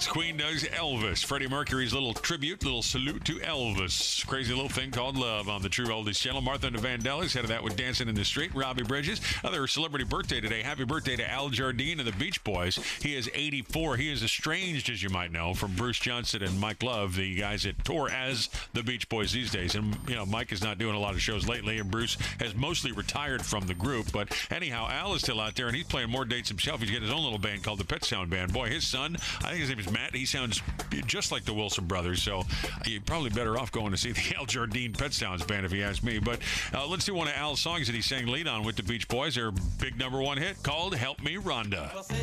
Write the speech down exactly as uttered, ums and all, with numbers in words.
Alex. Queen does Elvis. Freddie Mercury's little tribute, little salute to Elvis. Crazy little thing called Love on the True Oldies channel. Martha and the Vandellas, head of that with Dancing in the Street. Robbie Bridges, another celebrity birthday today. Happy birthday to Al Jardine and the Beach Boys. He is eighty-four. He is estranged, as you might know, from Bruce Johnson and Mike Love, the guys that tour as the Beach Boys these days. And, you know, Mike is not doing a lot of shows lately, and Bruce has mostly retired from the group. But anyhow, Al is still out there, and he's playing more dates himself. He's got his own little band called the Pet Sound Band. Boy, his son, I think his name is Matt. He sounds just like the Wilson brothers. So you're probably better off going to see the Al Jardine Pet Sounds Band, if you ask me. But uh, let's do one of Al's songs that he sang lead on with the Beach Boys. Their big number one hit called Help Me, Rhonda.